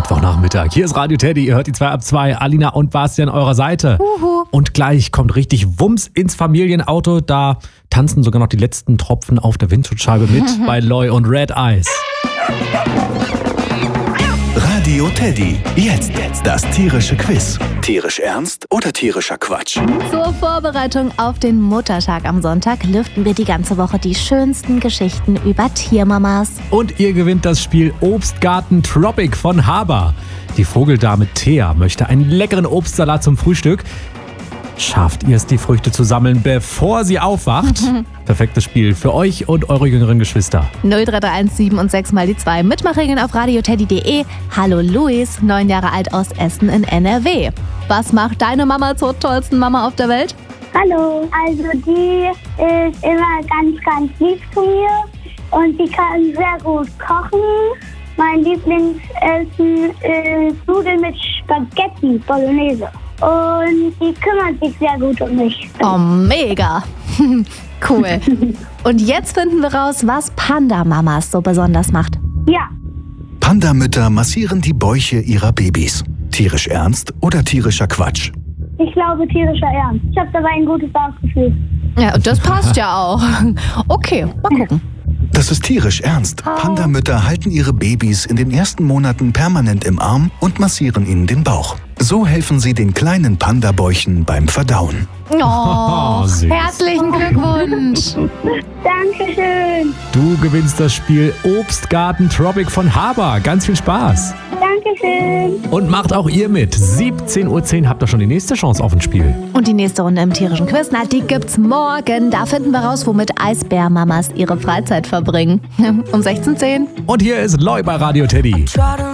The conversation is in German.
Mittwochnachmittag. Hier ist Radio Teddy, ihr hört die 2 ab 2. Alina und Basti an eurer Seite. Und gleich kommt richtig Wumms ins Familienauto. Da tanzen sogar noch die letzten Tropfen auf der Windschutzscheibe mit bei Loy und Red Eyes. Radio Teddy. Jetzt das tierische Quiz. Tierisch ernst oder tierischer Quatsch? Zur Vorbereitung auf den Muttertag am Sonntag lüften wir die ganze Woche die schönsten Geschichten über Tiermamas. Und ihr gewinnt das Spiel Obstgarten Tropic von Haber. Die Vogeldame Thea möchte einen leckeren Obstsalat zum Frühstück. Schafft ihr es, die Früchte zu sammeln, bevor sie aufwacht? Perfektes Spiel für euch und eure jüngeren Geschwister. 0331 7 und 6 mal die 2. Mitmachregeln auf radioteddy.de. Hallo Luis, 9 Jahre alt aus Essen in NRW. Was macht deine Mama zur tollsten Mama auf der Welt? Hallo, also die ist immer ganz, ganz lieb zu mir und die kann sehr gut kochen. Mein Lieblingsessen ist Nudeln mit Spaghetti Bolognese. Und die kümmert sich sehr gut um mich. Oh, mega. Cool. Und jetzt finden wir raus, was Panda-Mamas so besonders macht. Ja. Pandamütter massieren die Bäuche ihrer Babys. Tierisch ernst oder tierischer Quatsch? Ich glaube tierischer Ernst. Ich habe dabei ein gutes Bauchgefühl. Ja, und das passt ja auch. Okay, mal gucken. Das ist tierisch ernst. Pandamütter halten ihre Babys in den ersten Monaten permanent im Arm und massieren ihnen den Bauch. So helfen sie den kleinen Pandabäuchen beim Verdauen. Oh, süß. herzlichen Glückwunsch. Dankeschön. Du gewinnst das Spiel Obstgarten Tropic von Haber. Ganz viel Spaß. Dankeschön. Und macht auch ihr mit. 17:10 Uhr habt ihr schon die nächste Chance auf ein Spiel. Und die nächste Runde im tierischen Quiz, die gibt's morgen. Da finden wir raus, womit Eisbärmamas ihre Freizeit verbringen. Um 16:10 Uhr. Und hier ist Loy bei Radio Teddy.